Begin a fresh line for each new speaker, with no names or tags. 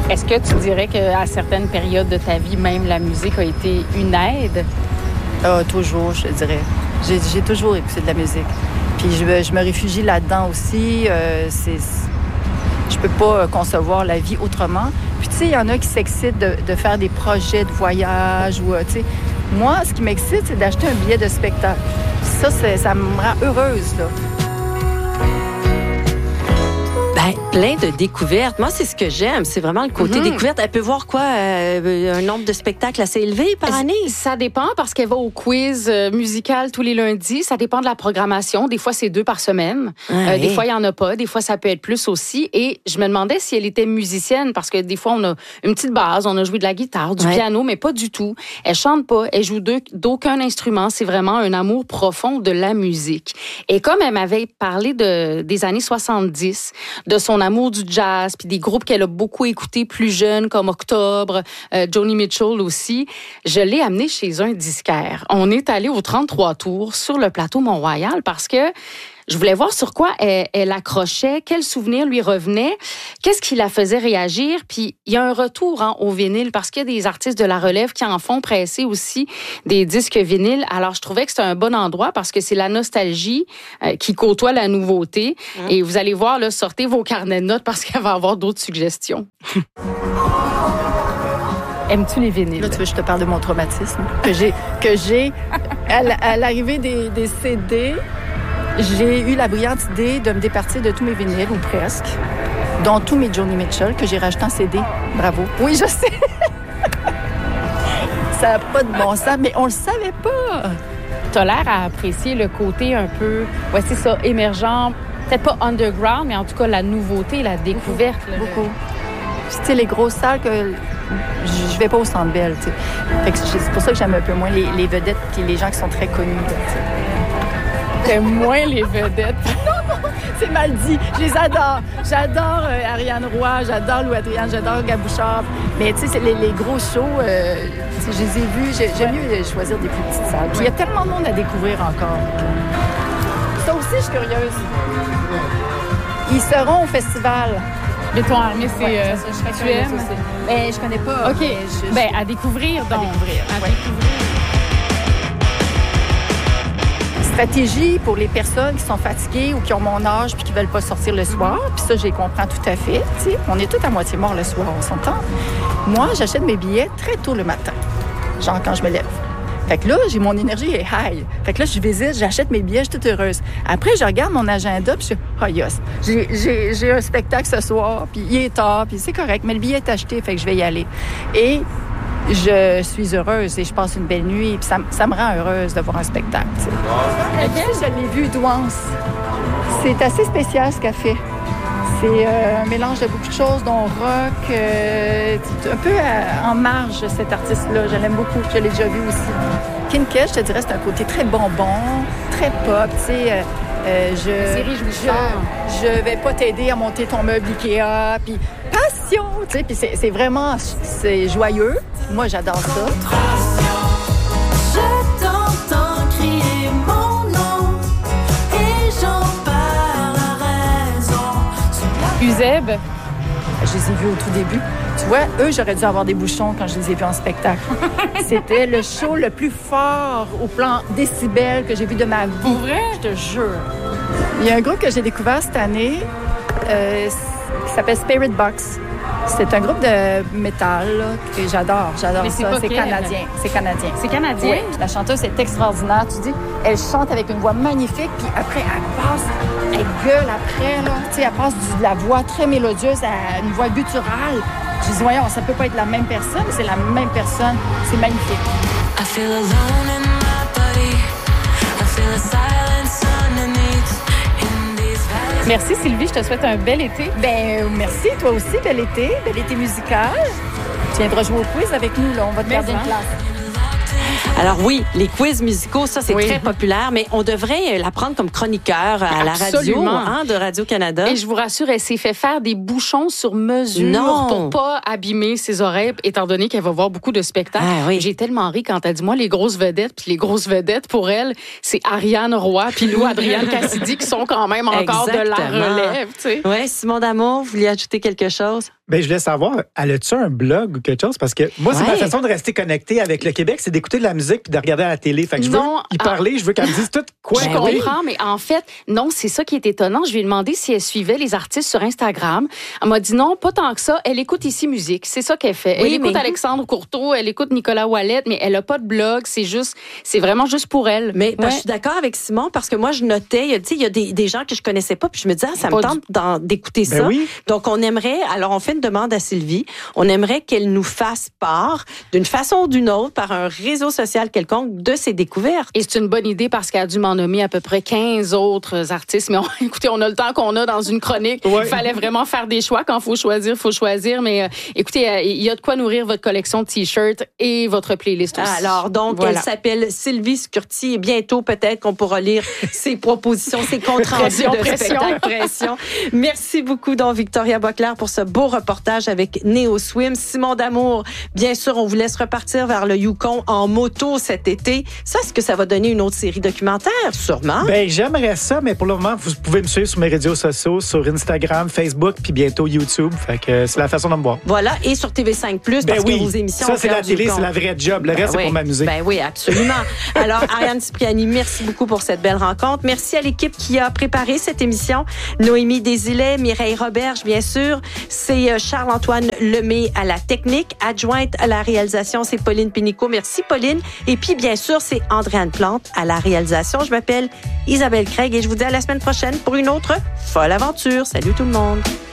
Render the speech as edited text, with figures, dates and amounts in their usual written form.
Est-ce que tu dirais qu'à certaines périodes de ta vie, même la musique a été une aide?
Toujours, je dirais. J'ai toujours écouté de la musique. Puis je me réfugie là-dedans aussi. Je peux pas concevoir la vie autrement. Puis tu sais, il y en a qui s'excitent de faire des projets de voyage ou tu sais. Moi, ce qui m'excite, c'est d'acheter un billet de spectacle. Ça me rend heureuse, là.
Plein de découvertes. Moi, c'est ce que j'aime. C'est vraiment le côté découverte. Elle peut voir quoi? Un nombre de spectacles assez élevé par année?
Ça dépend parce qu'elle va au quiz musical tous les lundis. Ça dépend de la programmation. Des fois, c'est 2 par semaine. Des fois, il n'y en a pas. Des fois, ça peut être plus aussi. Et je me demandais si elle était musicienne parce que des fois, on a une petite base. On a joué de la guitare, du piano, mais pas du tout. Elle chante pas. Elle joue d'aucun instrument. C'est vraiment un amour profond de la musique. Et comme elle m'avait parlé des années 70, de son amour du jazz, puis des groupes qu'elle a beaucoup écoutés plus jeunes, comme Octobre, Joni Mitchell aussi, je l'ai amenée chez un disquaire. On est allé au 33 Tours sur le plateau Mont-Royal parce que je voulais voir sur quoi elle accrochait, quels souvenirs lui revenaient, qu'est-ce qui la faisait réagir. Puis il y a un retour au vinyle parce qu'il y a des artistes de la relève qui en font presser aussi des disques vinyles. Alors je trouvais que c'était un bon endroit parce que c'est la nostalgie qui côtoie la nouveauté. Et vous allez voir, là, sortez vos carnets de notes parce qu'elle va avoir d'autres suggestions. Aimes-tu les vinyles?
Là, tu veux que je te parle de mon traumatisme que j'ai à l'arrivée des CD. J'ai eu la brillante idée de me départir de tous mes vinyles, ou presque, dont tous mes Joni Mitchell, que j'ai racheté en CD. Bravo. Oui, je sais. Ça n'a pas de bon sens, mais on le savait pas.
Tu as l'air à apprécier le côté un peu, c'est ça, émergent, peut-être pas underground, mais en tout cas la nouveauté, la découverte.
Beaucoup. Tu sais, les grosses salles que je vais pas au Centre Bell, tu sais. Fait que c'est pour ça que j'aime un peu moins les vedettes et les gens qui sont très connus, tu sais.
J'aime moins les vedettes.
Non, c'est mal dit. Je les adore. J'adore Ariane Roy, j'adore Lou Adrienne, j'adore Gabouchard. Mais tu sais, c'est les gros shows, je les ai vus. J'aime mieux choisir des plus petites salles. Puis il y a tellement de monde à découvrir encore. Ça aussi, je suis curieuse. Ils seront au festival.
Béton Armé, tu aimes?
Mais je connais pas.
OK. À découvrir, donc. À découvrir.
Stratégie pour les personnes qui sont fatiguées ou qui ont mon âge puis qui veulent pas sortir le soir. Puis ça, je les comprends tout à fait. T'sais. On est tous à moitié morts le soir, on s'entend. Moi, j'achète mes billets très tôt le matin, genre quand je me lève. Fait que là, j'ai mon énergie est high. Fait que là, je visite, j'achète mes billets, je suis toute heureuse. Après, je regarde mon agenda, puis je dis, yes, j'ai un spectacle ce soir, puis il est tard, puis c'est correct, mais le billet est acheté, fait que je vais y aller. Et je suis heureuse et je passe une belle nuit, puis ça me rend heureuse de voir un spectacle. Je l'ai vu, Douance. C'est assez spécial ce qu'elle fait. C'est un mélange de beaucoup de choses, dont rock, un peu en marge, cet artiste-là. Je l'aime beaucoup, je l'ai déjà vu aussi. Kincaid, je te dirais, c'est un côté très bonbon, très pop, tu sais. Je vais pas t'aider à monter ton meuble Ikea, puis passion, tu sais, puis c'est vraiment, c'est joyeux. Moi, j'adore ça.
Je t'entends crier mon nom et j'en perds la raison.
Uzeb,
je les ai vus au tout début. Tu vois, eux, j'aurais dû avoir des bouchons quand je les ai vus en spectacle. C'était le show le plus fort au plan décibel que j'ai vu de ma vie.
Pour vrai?
Je te jure. Il y a un groupe que j'ai découvert cette année qui s'appelle Spirit Box. C'est un groupe de métal là, que j'adore
Mais
ça. C'est canadien. C'est canadien.
C'est canadien?
Oui. La chanteuse est extraordinaire. Tu dis, elle chante avec une voix magnifique, puis après, elle gueule après, là. Tu sais, elle passe de la voix très mélodieuse à une voix gutturale. Je dis, voyons, ça peut pas être la même personne, mais c'est la même personne. C'est magnifique.
I feel alone in my body. I feel a silence underneath.
Merci Sylvie, je te souhaite un bel été.
Ben merci, toi aussi, bel été musical. Tu viendras jouer au quiz avec nous, là, on va te garder une place.
Alors oui, les quiz musicaux, ça, c'est très populaire, mais on devrait la prendre comme chroniqueur à la radio de Radio-Canada.
Et je vous rassure, elle s'est fait faire des bouchons sur mesure pour pas abîmer ses oreilles, étant donné qu'elle va voir beaucoup de spectacles. J'ai tellement ri quand elle dit, moi, les grosses vedettes, puis les grosses vedettes, pour elle, c'est Ariane Roy puis Lou Adrienne Cassidy qui sont quand même encore de la relève. Tu sais.
Oui, Simon D'Amour, vous vouliez ajouter quelque chose?
Ben, je voulais savoir, elle a-tu un blog ou quelque chose? Parce que moi, c'est ma façon de rester connecté avec le Québec, c'est d'écouter de la musique puis de regarder à la télé. Fait que je veux y parler, je veux qu'elle me dise tout quoi.
Je comprends, mais en fait, non, c'est ça qui est étonnant. Je lui ai demandé si elle suivait les artistes sur Instagram. Elle m'a dit non, pas tant que ça. Elle écoute Ici Musique. C'est ça qu'elle fait. Elle écoute Alexandre Courteau, elle écoute Nicolas Ouellet, mais elle a pas de blog. C'est vraiment juste pour elle.
Mais je suis d'accord avec Simon parce que moi, je notais, il y a des gens que je connaissais pas puis je me disais, ça me tente d'écouter ça.
Oui.
Donc, on aimerait, alors on fait une demande à Sylvie. On aimerait qu'elle nous fasse part, d'une façon ou d'une autre, par un réseau social quelconque, de ses découvertes.
Et c'est une bonne idée parce qu'elle a dû m'en nommer à peu près 15 autres artistes. Mais écoutez, on a le temps qu'on a dans une chronique. Il fallait vraiment faire des choix. Quand il faut choisir. Mais écoutez, il y a de quoi nourrir votre collection de T-shirts et votre playlist aussi.
Alors, donc, elle s'appelle Sylvie Scurti et bientôt, peut-être qu'on pourra lire ses propositions, ses comptes rendus de spectacle Pression. Merci beaucoup, donc, Victoria Boisclair, pour ce beau reportage avec Néo Swim. Simon D'Amour, bien sûr, on vous laisse repartir vers le Yukon en moto cet été. Ça, est-ce que ça va donner une autre série documentaire? Sûrement.
Ben, j'aimerais ça, mais pour le moment, vous pouvez me suivre sur mes réseaux sociaux, sur Instagram, Facebook, puis bientôt YouTube. Fait que c'est la façon de me voir.
Voilà, et sur TV5+, parce que vos émissions...
Ça, c'est la télé, c'est la vraie job. Le reste, c'est pour m'amuser.
Ben oui, absolument. Alors, Ariane Cipriani, merci beaucoup pour cette belle rencontre. Merci à l'équipe qui a préparé cette émission. Noémie Desilets, Mireille Roberge, bien sûr. C'est Charles-Antoine Lemay à la technique. Adjointe à la réalisation, c'est Pauline Pénicaud. Merci, Pauline. Et puis, bien sûr, c'est Andréane Plante à la réalisation. Je m'appelle Isabelle Craig et je vous dis à la semaine prochaine pour une autre folle aventure. Salut tout le monde.